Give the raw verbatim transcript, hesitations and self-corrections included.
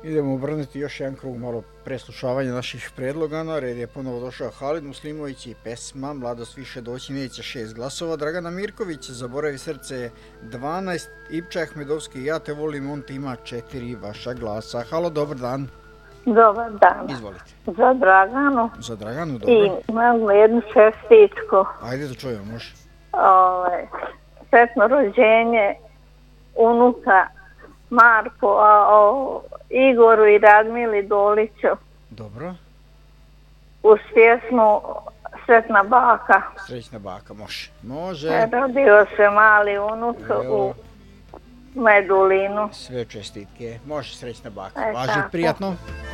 Idemo obrnuti još jedan krug malo preslušavanja naših predloga. Na red je ponovo došao Halid Muslimović i pesma Mladost više doći neće, šest glasova. Dragana Mirković, Zaboravi srce, dvanaest. Ipča Ahmedovski, Ja te volim, on ti ima četiri vaša glasa. Halo, dobar dan. Dobar dan. Izvolite. Za Draganu. Za Draganu, dobro. I imamo jednu čestitku. Ajde da čujemo, može. Ovaj, sretno rođenje unuka Marko, a o Igoru i Radmili Doliću. Dobro. Uz pjesmu Sretna baka. Srećna baka, može. Može. E, rodio se mali unuk Evo. u Medulinu. Sve čestitke. Može, srećna baka. E, Važi, tako. prijatno.